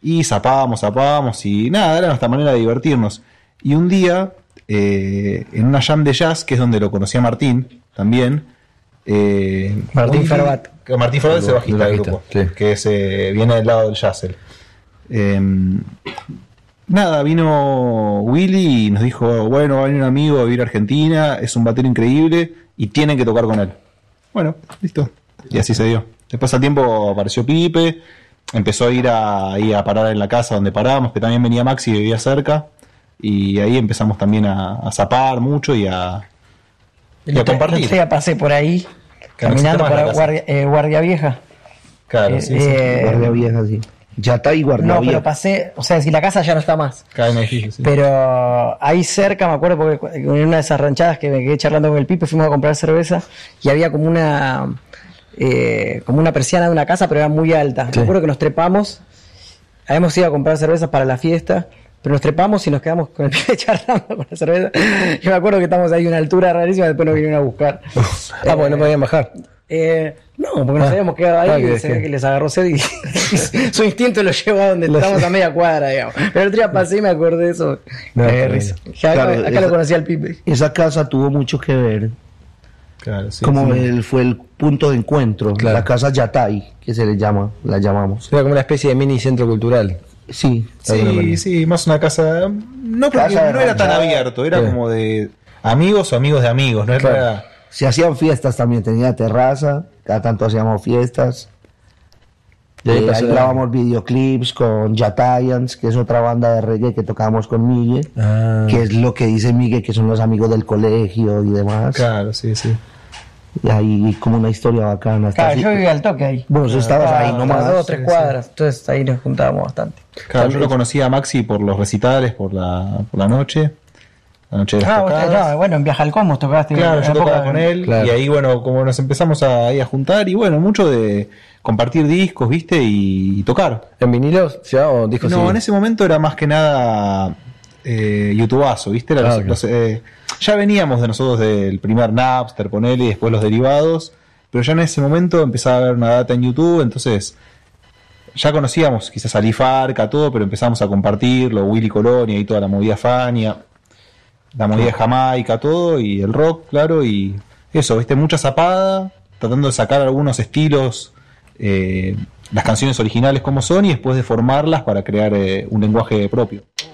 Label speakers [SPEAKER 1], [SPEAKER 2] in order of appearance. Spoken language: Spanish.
[SPEAKER 1] y zapábamos y nada, era nuestra manera de divertirnos. Y un día, en una jam de jazz, que es donde lo conocí a Martín también.
[SPEAKER 2] Martín Ferbat.
[SPEAKER 1] Martín Ferbat es el bajista del grupo, sí. Que viene del lado del jazz. Nada, vino Willy y nos dijo, bueno, va a venir un amigo a vivir a Argentina, es un batero increíble y tienen que tocar con él. Bueno, listo. Y así se dio. Después al tiempo apareció Pipe, empezó a ir a parar en la casa donde parábamos, que también venía Maxi y vivía cerca, y ahí empezamos también a zapar mucho y a compartir.
[SPEAKER 2] El otro día pasé por ahí, caminando para Guardia Vieja.
[SPEAKER 1] Claro, sí.
[SPEAKER 3] Guardia Vieja, sí. Ya está ahí Guardia Vieja.
[SPEAKER 2] No, pero pasé, o sea, si la casa ya no está más.
[SPEAKER 1] Difícil, sí.
[SPEAKER 2] Pero ahí cerca, me acuerdo, porque en una de esas ranchadas que me quedé charlando con el Pipe, fuimos a comprar cerveza y había como una persiana de una casa, pero era muy alta. Sí. Me acuerdo que nos trepamos, habíamos ido a comprar cervezas para la fiesta, pero nos trepamos y nos quedamos con el Pipe charlando con la cerveza. Yo me acuerdo que estamos ahí a una altura rarísima, después nos vinieron a buscar.
[SPEAKER 3] Porque no podían bajar.
[SPEAKER 2] No, porque nos habíamos quedado ahí y se ve que les agarró sed y su instinto lo llevó a donde estamos a media cuadra, digamos. Pero el otro día pasé y me acordé de eso. Risa. Acá lo conocí al Pipe.
[SPEAKER 3] Esa casa tuvo mucho que ver.
[SPEAKER 1] Claro, sí,
[SPEAKER 3] como fue el punto de encuentro. Claro. La casa Yatay, que se le llama, la llamamos.
[SPEAKER 4] Era como una especie de mini centro cultural.
[SPEAKER 3] Sí.
[SPEAKER 1] Sí, más una casa. No, porque no era tan abierto, era como de amigos o amigos de amigos, no era.
[SPEAKER 3] Se hacían fiestas también, tenía terraza, cada tanto hacíamos fiestas. Ahí grabamos videoclips con Yatayans, que es otra banda de reggae que tocábamos con Miguel, que es lo que dice Miguel, que son los amigos del colegio y demás.
[SPEAKER 1] Claro, sí.
[SPEAKER 3] Y ahí como una historia bacana.
[SPEAKER 2] Claro, yo vivía al toque ahí.
[SPEAKER 3] Bueno, tú estabas ahí nomás.
[SPEAKER 2] 2 o 3 cuadras, entonces ahí nos juntábamos bastante.
[SPEAKER 1] Claro, yo lo conocí a Maxi por los recitales, por la noche. La noche de las tocadas.
[SPEAKER 2] Bueno, en Viaja al Comos tocaste.
[SPEAKER 1] Claro, yo tocaba con él, y ahí, bueno, como nos empezamos a juntar, y bueno, mucho de compartir discos, ¿viste? Y tocar.
[SPEAKER 4] ¿En vinilos? ¿Ya? ¿O discos?
[SPEAKER 1] No, en ese momento era más que nada youtubazo, ¿viste? Ya veníamos de nosotros del primer Napster, ponele, y después los derivados, pero ya en ese momento empezaba a haber una data en YouTube, entonces ya conocíamos quizás a Lifarca, todo, pero empezamos a compartirlo, Willy Colonia y toda la movida Fania, la movida de Jamaica, todo, y el rock, claro, y eso, ¿viste? Mucha zapada, tratando de sacar algunos estilos, las canciones originales como son, y después de formarlas para crear un lenguaje propio.